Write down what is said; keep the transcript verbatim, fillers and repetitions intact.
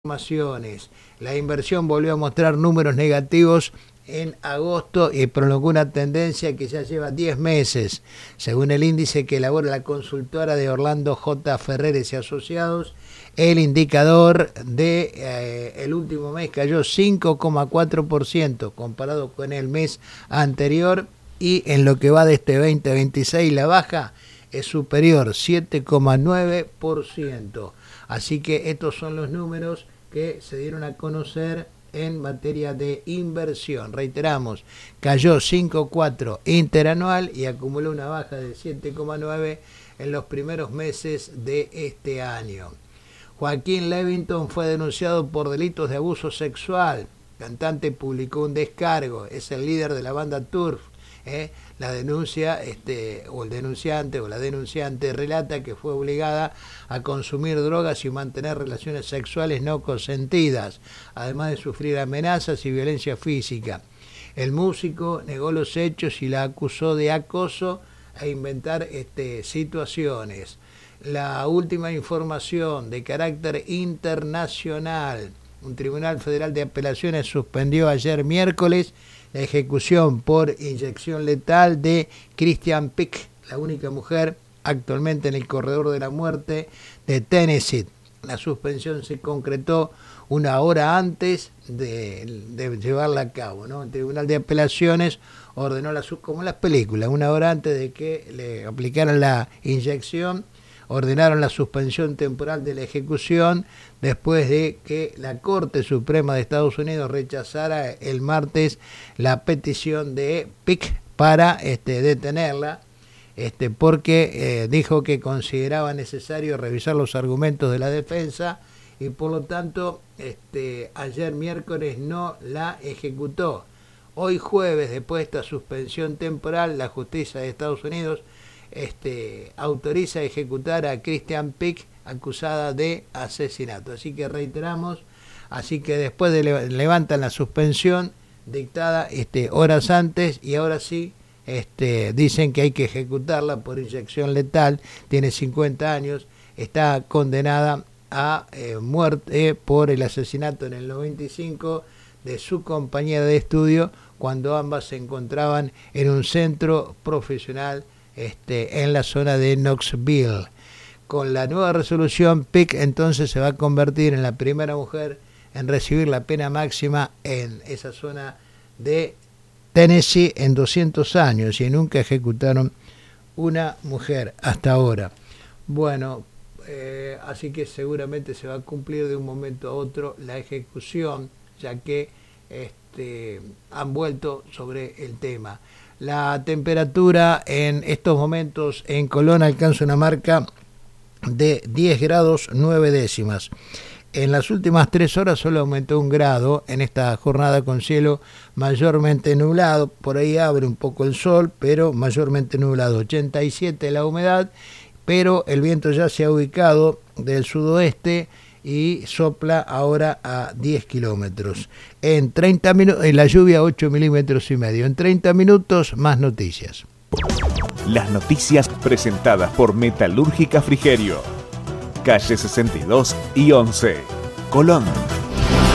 Informaciones. La inversión volvió a mostrar números negativos en agosto y prolongó una tendencia que ya lleva diez meses, según el índice que elabora la consultora de Orlando J. Ferreres y Asociados. El indicador de eh, el último mes cayó cinco coma cuatro por ciento comparado con el mes anterior, y en lo que va de este veinte veintiséis la baja es superior, siete coma nueve por ciento. Así que estos son los números que se dieron a conocer en materia de inversión. Reiteramos, cayó cinco coma cuatro por ciento interanual y acumuló una baja de siete coma nueve por ciento en los primeros meses de este año. Joaquín Levington fue denunciado por delitos de abuso sexual. El cantante publicó un descargo, es el líder de la banda Turf. ¿eh? La denuncia, este, o el denunciante o la denunciante relata que fue obligada a consumir drogas y mantener relaciones sexuales no consentidas, además de sufrir amenazas y violencia física. El músico negó los hechos y la acusó de acoso e inventar este, situaciones. La última información de carácter internacional: un tribunal federal de apelaciones suspendió ayer miércoles la ejecución por inyección letal de Christian Peck, la única mujer actualmente en el corredor de la muerte de Tennessee. La suspensión se concretó una hora antes de, de llevarla a cabo, ¿no? El Tribunal de Apelaciones ordenó, la, como en las películas, una hora antes de que le aplicaran la inyección, ordenaron la suspensión temporal de la ejecución después de que la Corte Suprema de Estados Unidos rechazara el martes la petición de Peck para este, detenerla, este, porque eh, dijo que consideraba necesario revisar los argumentos de la defensa y por lo tanto este, ayer miércoles no la ejecutó. Hoy jueves, después de esta suspensión temporal, la justicia de Estados Unidos Este, autoriza a ejecutar a Christian Peck, acusada de asesinato. Así que reiteramos, así que después de le, levantan la suspensión dictada este, horas antes, y ahora sí este, dicen que hay que ejecutarla por inyección letal. Tiene cincuenta años, está condenada a eh, muerte por el asesinato en el noventa y cinco de su compañera de estudio, cuando ambas se encontraban en un centro profesional Este, en la zona de Knoxville. Con la nueva resolución, Peck entonces se va a convertir en la primera mujer en recibir la pena máxima en esa zona de Tennessee en doscientos años, y nunca ejecutaron una mujer hasta ahora. Bueno, eh, así que seguramente se va a cumplir de un momento a otro la ejecución, ya que este, han vuelto sobre el tema. La temperatura en estos momentos en Colón alcanza una marca de diez grados nueve décimas. En las últimas tres horas solo aumentó un grado en esta jornada, con cielo mayormente nublado. Por ahí abre un poco el sol, pero mayormente nublado. ochenta y siete la humedad, pero el viento ya se ha ubicado del sudoeste y sopla ahora a diez kilómetros. En treinta minutos, en la lluvia ocho milímetros y medio. En treinta minutos, más noticias. Las noticias presentadas por Metalúrgica Frigerio, calle sesenta y dos y once, Colón.